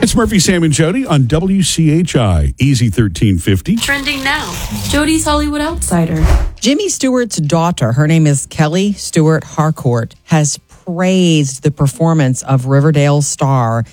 It's Murphy, Sam, and Jody on WCHI, Easy 1350. Trending now. Jody's Hollywood Outsider. Jimmy Stewart's daughter, her name is Kelly Stewart Harcourt, has praised the performance of Riverdale star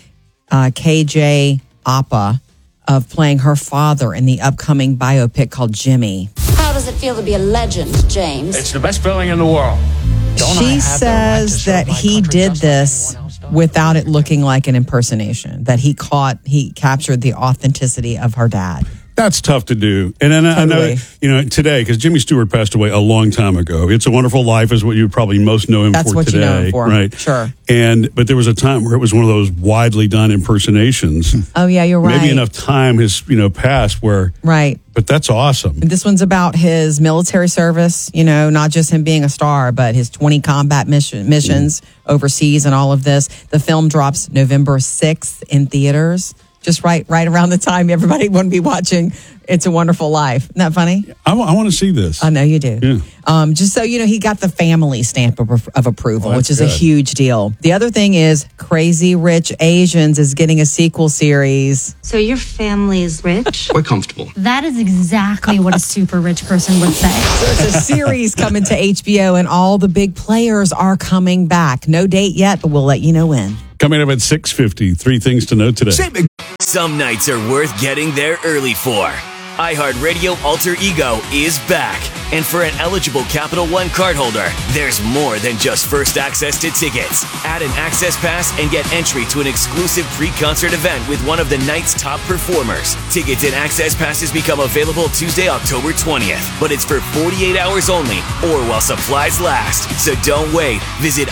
KJ Apa of playing her father in the upcoming biopic called Jimmy. How does it feel to be a legend, James? It's the best feeling in the world. She says that he did this without it looking like an impersonation, that he captured the authenticity of her dad. That's tough to do. And then Totally. I know, today, because Jimmy Stewart passed away a long time ago. It's a Wonderful Life is what you probably most know him That's for what today. you know him for. Right. Sure. But there was a time where it was one of those widely done impersonations. Oh, yeah, you're right. Maybe enough time has, passed where. Right. But that's awesome. This one's about his military service, not just him being a star, but his 20 combat missions overseas and all of this. The film drops November 6th in theaters, just right around the time everybody would be watching It's a Wonderful Life. Isn't that funny? I want to see this. I know you do. Yeah. Just so you know, he got the family stamp of approval, which is good. a huge deal. The other thing is Crazy Rich Asians is getting a sequel series. So your family is rich? Quite comfortable. That is exactly what a super rich person would say. So it's a series coming to HBO, and all the big players are coming back. No date yet, but we'll let you know when. Coming up at 6:50, 3 things to know today. Some nights are worth getting there early for. iHeartRadio Alter Ego is back. And for an eligible Capital One cardholder, there's more than just first access to tickets. Add an access pass and get entry to an exclusive pre-concert event with one of the night's top performers. Tickets and access passes become available Tuesday, October 20th. But it's for 48 hours only or while supplies last. So don't wait. Visit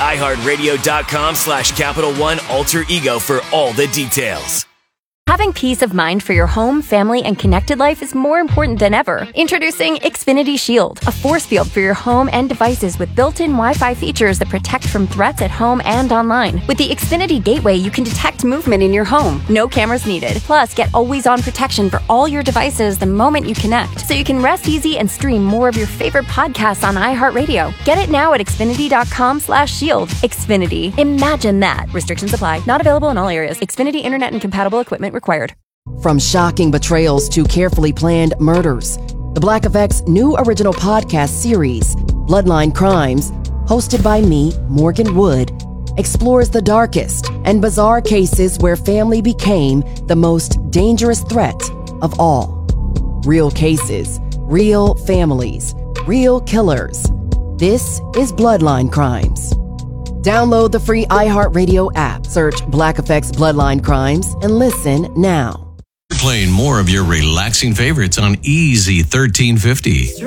iHeartRadio.com/Capital One Alter Ego for all the details. Having peace of mind for your home, family, and connected life is more important than ever. Introducing Xfinity Shield, a force field for your home and devices with built-in Wi-Fi features that protect from threats at home and online. With the Xfinity Gateway, you can detect movement in your home. No cameras needed. Plus, get always-on protection for all your devices the moment you connect, so you can rest easy and stream more of your favorite podcasts on iHeartRadio. Get it now at Xfinity.com/shield. Xfinity. Imagine that. Restrictions apply. Not available in all areas. Xfinity Internet and compatible equipment required. From shocking betrayals to carefully planned murders, the Black Effect's new original podcast series, Bloodline Crimes, hosted by me, Morgan Wood, explores the darkest and bizarre cases where family became the most dangerous threat of all. Real cases, real families, real killers. This is Bloodline Crimes. Download the free iHeartRadio app, search Black Effect's Bloodline Crimes, and listen now. Playing more of your relaxing favorites on Easy 1350.